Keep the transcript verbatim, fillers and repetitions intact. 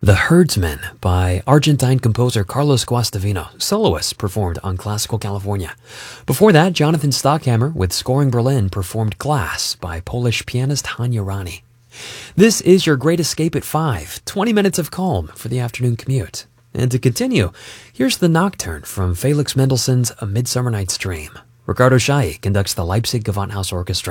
The Herdsman by Argentine composer Carlos Guastavino, soloist, performed on Classical California. Before that, Jonathan Stockhammer with Scoring Berlin performed Glass by Polish pianist Hanya Rani. This is your Great Escape at five, twenty minutes of calm for the afternoon commute. And to continue, here's the Nocturne from Felix Mendelssohn's A Midsummer Night's Dream. Ricardo Chailly conducts the Leipzig Gewandhaus Orchestra.